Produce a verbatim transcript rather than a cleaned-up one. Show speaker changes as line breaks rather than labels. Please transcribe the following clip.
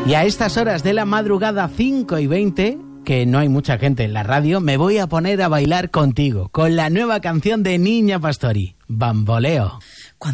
Y a estas horas de la madrugada, cinco y veinte, que no hay mucha gente en la radio, me voy a poner a bailar contigo, con la nueva canción de Niña Pastori, Bamboleo.